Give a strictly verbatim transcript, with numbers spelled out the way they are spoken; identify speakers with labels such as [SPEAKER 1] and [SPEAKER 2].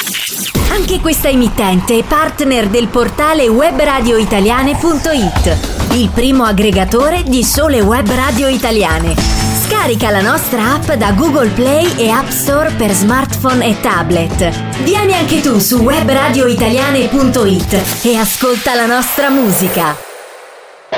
[SPEAKER 1] Anche questa emittente è partner del portale web radio italiane punto it, il primo aggregatore di sole web radio italiane. Scarica la nostra app da Google Play e App Store per smartphone e tablet. Vieni anche tu su web radio italiane punto it e ascolta la nostra musica.